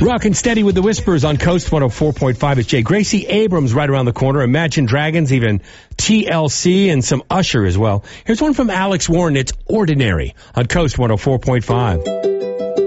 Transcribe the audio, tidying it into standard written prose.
Rockin' steady with the Whispers on Coast 104.5. It's Jay. Gracie Abrams right around the corner. Imagine Dragons, even TLC, and some Usher as well. Here's one from Alex Warren. It's Ordinary on Coast 104.5.